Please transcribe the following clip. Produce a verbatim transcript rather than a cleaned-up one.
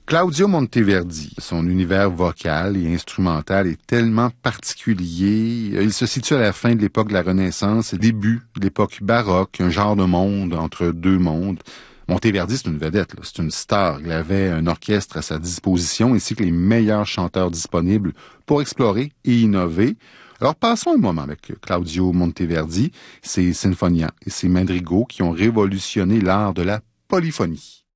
Claudio Monteverdi, son univers vocal et instrumental est tellement particulier. Il se situe à la fin de l'époque de la Renaissance et début de l'époque baroque, un genre de monde entre deux mondes. Monteverdi, c'est une vedette, là. C'est une star. Il avait un orchestre à sa disposition ainsi que les meilleurs chanteurs disponibles pour explorer et innover. Alors passons un moment avec Claudio Monteverdi, ses sinfonias et ses madrigaux qui ont révolutionné l'art de la polyphonie.